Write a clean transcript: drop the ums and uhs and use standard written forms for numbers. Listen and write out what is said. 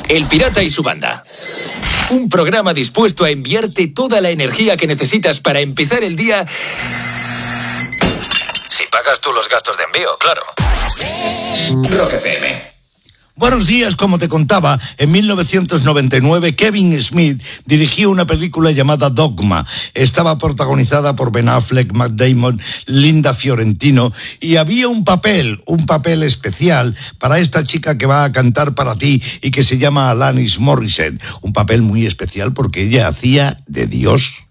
El Pirata y su banda. Un programa dispuesto a enviarte toda la energía que necesitas para empezar el día. Si pagas tú los gastos de envío, claro. Rock FM. Buenos días, como te contaba, en 1999 Kevin Smith dirigió una película llamada Dogma. Estaba protagonizada por Ben Affleck, Matt Damon, Linda Fiorentino, y había un papel especial para esta chica que va a cantar para ti y que se llama Alanis Morissette. Un papel muy especial porque ella hacía de Dios.